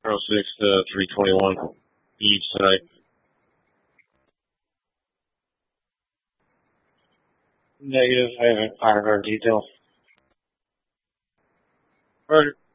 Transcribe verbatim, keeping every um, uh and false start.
oh six to three twenty-one each tonight. Negative. I haven't fired our detail. Roger.